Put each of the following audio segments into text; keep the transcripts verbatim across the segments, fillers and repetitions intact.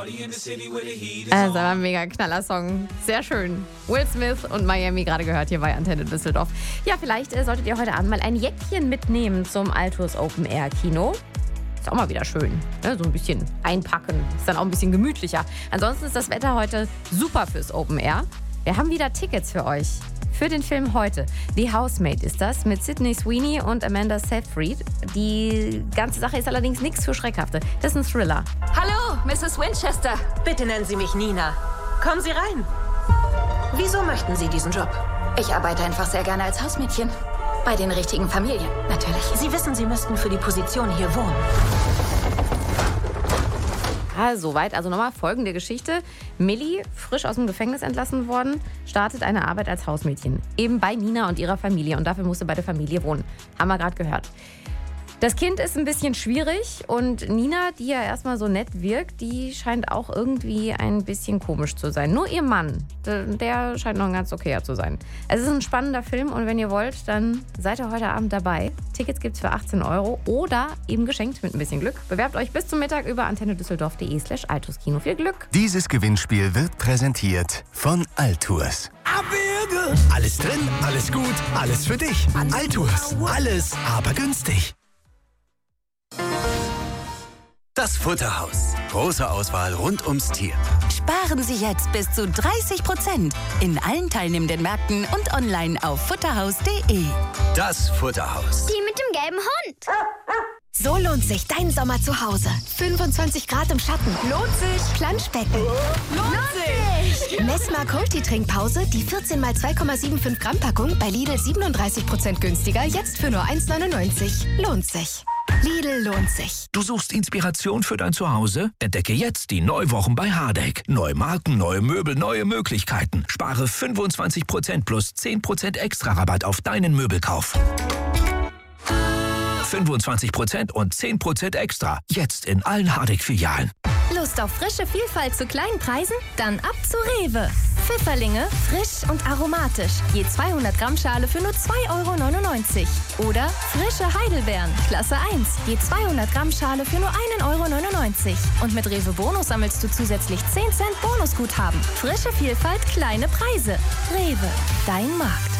Also ein mega knaller Song. Sehr schön. Will Smith und Miami gerade gehört hier bei Antenne Düsseldorf. Ja, vielleicht äh, solltet ihr heute Abend mal ein Jäckchen mitnehmen zum Altus Open Air Kino. Ist auch mal wieder schön. Ne? So ein bisschen einpacken. Ist dann auch ein bisschen gemütlicher. Ansonsten ist das Wetter heute super fürs Open Air. Wir haben wieder Tickets für euch. Für den Film heute. The Housemaid ist das mit Sydney Sweeney und Amanda Seyfried. Die ganze Sache ist allerdings nichts für Schreckhafte. Das ist ein Thriller. Hallo, Misses Winchester. Bitte nennen Sie mich Nina. Kommen Sie rein. Wieso möchten Sie diesen Job? Ich arbeite einfach sehr gerne als Hausmädchen. Bei den richtigen Familien, natürlich. Sie wissen, Sie müssten für die Position hier wohnen. Ah, soweit. Also nochmal folgende Geschichte. Millie, frisch aus dem Gefängnis entlassen worden, startet eine Arbeit als Hausmädchen. Eben bei Nina und ihrer Familie. Und dafür musste bei der Familie wohnen. Haben wir gerade gehört. Das Kind ist ein bisschen schwierig und Nina, die ja erstmal so nett wirkt, die scheint auch irgendwie ein bisschen komisch zu sein. Nur ihr Mann, der scheint noch ein ganz okayer zu sein. Es ist ein spannender Film und wenn ihr wollt, dann seid ihr heute Abend dabei. Tickets gibt's für achtzehn Euro oder eben geschenkt mit ein bisschen Glück. Bewerbt euch bis zum Mittag über antennedüsseldorf.de slash Altus-Kino. Viel Glück! Dieses Gewinnspiel wird präsentiert von Altus. Alles drin, alles gut, alles für dich. Altus, alles, aber günstig. Das Futterhaus. Große Auswahl rund ums Tier. Sparen Sie jetzt bis zu dreißig Prozent in allen teilnehmenden Märkten und online auf futterhaus punkt de. Das Futterhaus. Die mit dem gelben Hund. So lohnt sich dein Sommer zu Hause. fünfundzwanzig Grad im Schatten. Lohnt sich. Planschbecken. Lohnt sich. Messmer Multi-Trinkpause, die vierzehn mal zwei Komma fünfundsiebzig Gramm Packung bei Lidl siebenunddreißig Prozent günstiger, jetzt für nur eins neunundneunzig. Lohnt sich. Lidl lohnt sich. Du suchst Inspiration für dein Zuhause? Entdecke jetzt die Neuwochen bei Hardegg. Neue Marken, neue Möbel, neue Möglichkeiten. Spare fünfundzwanzig Prozent plus zehn Prozent extra Rabatt auf deinen Möbelkauf. fünfundzwanzig Prozent und zehn Prozent extra. Jetzt in allen Hardegg-Filialen. Lust auf frische Vielfalt zu kleinen Preisen? Dann ab zu Rewe. Pfifferlinge, frisch und aromatisch. Je zweihundert Gramm Schale für nur zwei Euro neunundneunzig. Oder frische Heidelbeeren, Klasse eins. Je zweihundert Gramm Schale für nur ein Euro neunundneunzig. Und mit Rewe Bonus sammelst du zusätzlich zehn Cent Bonusguthaben. Frische Vielfalt, kleine Preise. Rewe, dein Markt.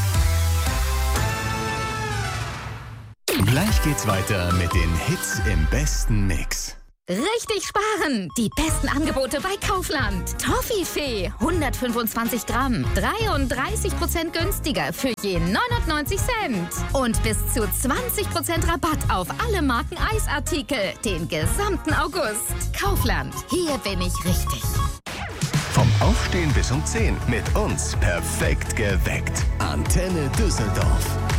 Gleich geht's weiter mit den Hits im besten Mix. Richtig sparen! Die besten Angebote bei Kaufland. Toffifee, hundertfünfundzwanzig Gramm, dreiunddreißig Prozent günstiger für je neunundneunzig Cent. Und bis zu zwanzig Prozent Rabatt auf alle Marken Eisartikel den gesamten August. Kaufland, hier bin ich richtig. Vom Aufstehen bis um zehn mit uns perfekt geweckt. Antenne Düsseldorf.